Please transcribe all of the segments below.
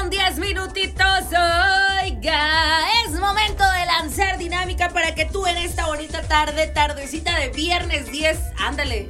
10 minutitos. Oiga, es momento de lanzar dinámica para que tú en esta bonita tardecita de viernes 10, ándale,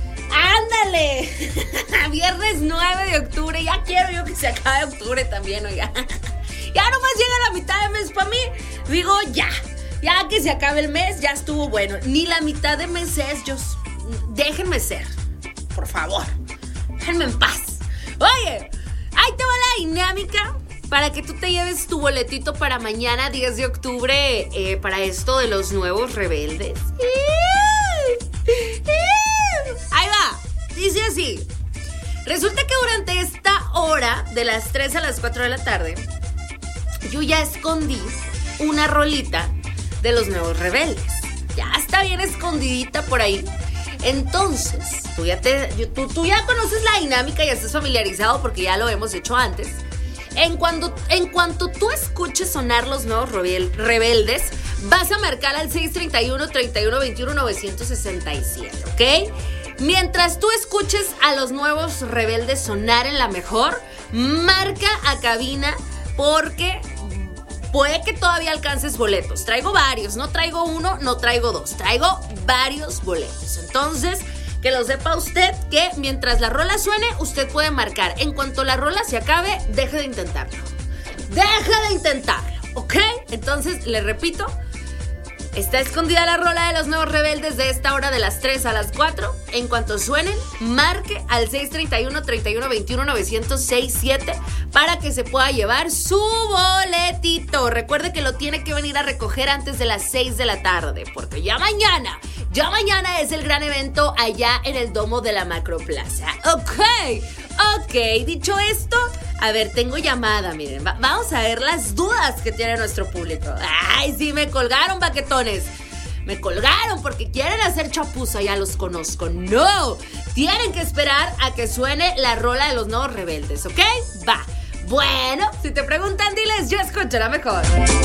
viernes 9 de octubre, ya quiero yo que se acabe octubre también, oiga. Ya nomás llega la mitad de mes para mí, digo ya que se acabe el mes, ya estuvo bueno. Ni la mitad de mes es, déjenme ser, por favor, déjenme en paz. Oye, ahí te va la dinámica para que tú te lleves tu boletito para mañana 10 de octubre para esto de los nuevos rebeldes. Ahí va, dice así. Resulta que durante esta hora, de las 3 a las 4 de la tarde, yo ya escondí una rolita de los nuevos rebeldes. Ya está bien escondidita por ahí. Entonces, tú ya conoces la dinámica y ya estás familiarizado porque ya lo hemos hecho antes. En cuanto tú escuches sonar los nuevos rebeldes, vas a marcar al 631-3121-967, ¿ok? Mientras tú escuches a los nuevos rebeldes sonar en la mejor, marca a cabina porque puede que todavía alcances boletos. Traigo varios, no traigo uno, no traigo dos, traigo varios boletos. Entonces, que lo sepa usted que mientras la rola suene, usted puede marcar. En cuanto la rola se acabe, deje de intentarlo. ¿Ok? Entonces, le repito, está escondida la rola de los nuevos rebeldes de esta hora de las 3 a las 4. En cuanto suenen, marque al 631-3121-967 para que se pueda llevar su boletito. Recuerde que lo tiene que venir a recoger antes de las 6 de la tarde, porque ya mañana es el gran evento allá en el domo de la Macroplaza. Ok, dicho esto, a ver, tengo llamada, miren, vamos a ver las dudas que tiene nuestro público. Ay, sí, me colgaron, baquetones. Me colgaron porque quieren hacer chapuza, ya los conozco. No, tienen que esperar a que suene la rola de los nuevos rebeldes, ¿ok? Va. Bueno, si te preguntan, diles, yo escucho la mejor.